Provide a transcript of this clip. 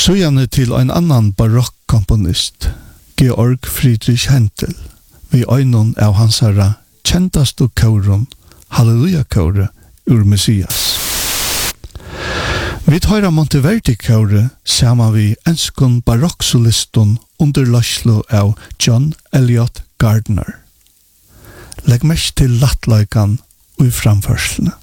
Søjane til en annan barokkkomponist, Georg Friedrich Händel, vi øynon av hans herra kjentaste køren, Halleluja-køre ur Messias. Vi tar Monteverdi-køre sammen vi enskon barokksolisten under løslo av John Eliot Gardner. Legg mest til lattløykan og i framførslene.